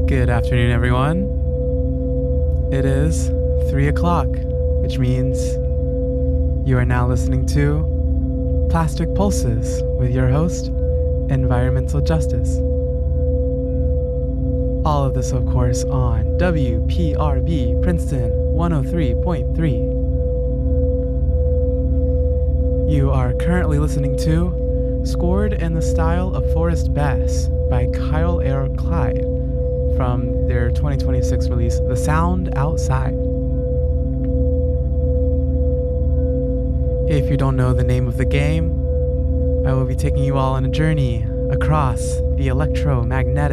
Good afternoon, everyone. It is 3 o'clock, which means you are now listening to Plastic Pulses with your host, Environmental Justice. All of this, of course, on WPRB Princeton 103.3. You are currently listening to Scored in the Style of Forrest Bass by Kyle R. Clyde from their 2026 release, The Sound Outside. If you don't know the name of the game, I will be taking you all on a journey across the electromagnetic